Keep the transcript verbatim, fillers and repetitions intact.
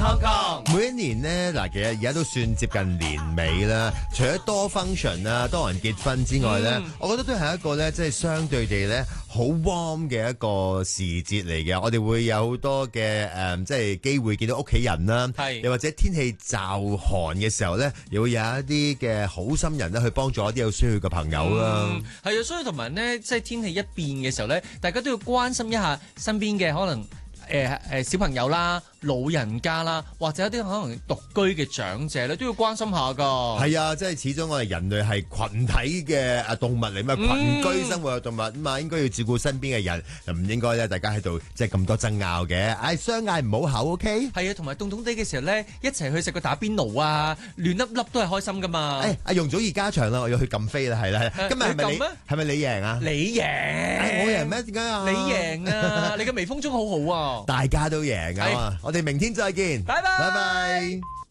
Hong Kong。 每一年呢，嗱，其實而家都算接近年尾啦。除咗多 function 啦、多人結婚之外咧，嗯、我覺得都係一個咧，即係相對地咧好 warm 嘅一個時節嚟嘅。我哋會有好多嘅誒、嗯，即係機會見到屋企人啦， 係又或者天氣驟寒嘅時候咧，又會有一啲嘅好心人咧去幫助一啲有需要嘅朋友啦。 係啊、嗯，所以同埋咧，即係天氣一變嘅時候咧，大家都要關心一下身邊嘅可能誒誒、呃呃、小朋友啦。老人家啦，或者有啲可能獨居嘅長者咧，都要關心下噶。 係啊，即係始終我哋人類係群體嘅啊動物嚟嘛，群居生活嘅動物咁啊，應該要照顧身邊嘅人，就唔應該咧大家喺度即係咁多爭拗嘅。唉，相嗌唔好口 ，OK？ 係啊，同埋凍凍地嘅時候咧，一齊去食個打邊爐啊，亂粒粒都係開心噶嘛。 誒，阿容祖兒加場啦，我要去撳飛啦，係啦，今日係咪你？係咪你贏啊？ 你贏， 我贏咩？點解啊？ 你贏啊！你嘅微風中好好啊！ 大家都贏啊！我哋明天再見， 拜拜， 拜拜。